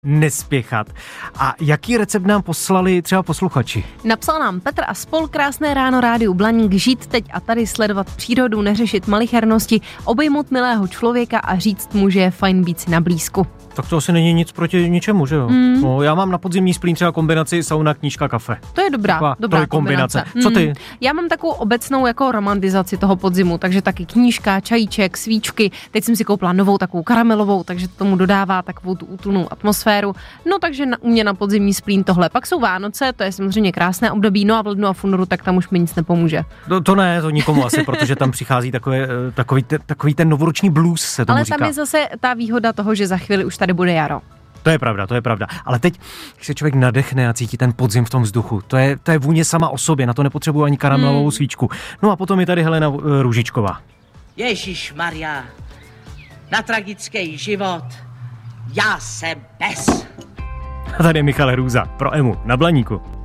nespěchat. A jaký recept nám poslali třeba posluchači? Napsal nám Petr a spol: krásné ráno Rádiu Blaník, žít teď a tady, sledovat přírodu, neřešit malichernosti, obejmout milého člověka a říct mu, že je fajn být si na blízku. Tak to asi není nic proti ničemu, že jo? No, já mám na podzimní splín třeba kombinaci sauna, knížka, kafe. To je dobrá kombinace. Co ty? Já mám takovou obecnou jako romantizaci toho podzimu, takže taky knížka, čajíček, svíčky. Teď jsem si koupila novou takovou karamelovou, takže to tomu dodává takovou tu útulnou atmosféru. No takže u mě na podzimní splín tohle. Pak jsou Vánoce, to je samozřejmě krásné období, no a v lednu a v únoru tak tam už mi nic nepomůže. To ne, to nikomu asi, protože tam přichází takový ten novoroční blues, se tomu říká. Ale tam je zase ta výhoda toho, že za chvíli už tady bude jaro. To je pravda. Ale teď, když se člověk nadechne a cítí ten podzim v tom vzduchu, to je vůně sama o sobě, na to nepotřebuje ani karamelovou svíčku. No a potom je tady Helena Růžičková. Ježišmarja, na tragický život, já jsem pes. A tady je Michal Hrůza pro Emu na Blaníku.